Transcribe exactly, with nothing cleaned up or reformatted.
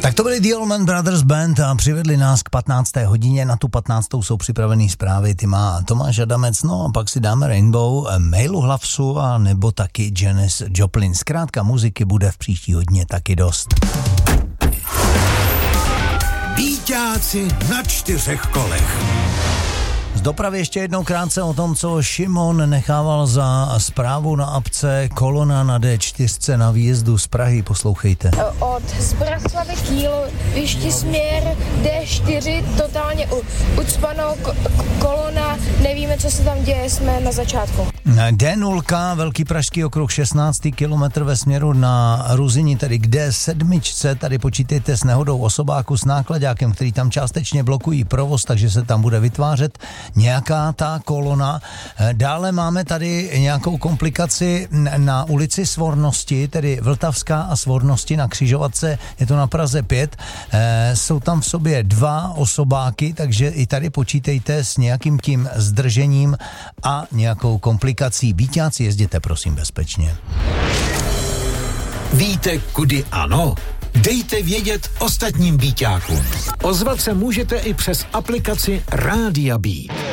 Tak to byli The Allman Brothers Band a přivedli nás k patnácté hodině. Na tu patnáctou jsou připravený zprávy. Ty má Tomáš Adamec, no a pak si dáme Rainbow, Mailu Hlavsu a nebo taky Janis Joplin. Zkrátka muziky bude v příští hodině taky dost. Býťáci na čtyřech kolech. Z dopravy ještě jednou krátce o tom, co Šimon nechával za zprávu na apce. Kolona na dé čtyři na výjezdu z Prahy, poslouchejte. Od Zbraslavy Kílo, vyšší směr dé čtyři, totálně u, ucpanou k- kolona, nevíme, co se tam děje, jsme na začátku. dé nula, Velký pražský okruh, šestnáctý kilometr ve směru na Ruzyni, tedy k dé sedm, tady počítejte s nehodou osobáku s nákladákem, který tam částečně blokují provoz, takže se tam bude vytvářet nějaká ta kolona. Dále máme tady nějakou komplikaci na ulici Svornosti, tedy Vltavská a Svornosti na křižovatce, je to na Praze pět. E, jsou tam v sobě dva osobáky, takže i tady počítejte s nějakým tím zdržením a nějakou komplikací. Býťáci, jezděte prosím bezpečně. Víte, kudy ano? Dejte vědět ostatním býťákům. Ozvat se můžete i přes aplikaci Rádia Beat.